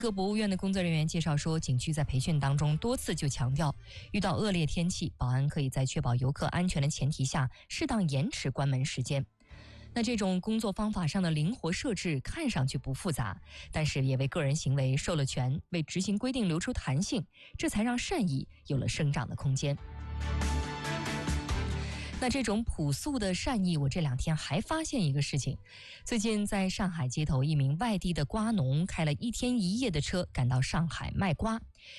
各博物院的工作人员介绍说，景区在培训当中多次就强调，遇到恶劣天气，保安可以在确保游客安全的前提下，适当延迟关门时间。那这种工作方法上的灵活设置看上去不复杂，但是也为个人行为授了权，为执行规定留出弹性，这才让善意有了生长的空间。那这种朴素的善意，我这2天还发现一个事情。最近在上海街头，一名外地的瓜农开了1天1夜的车赶到上海卖瓜，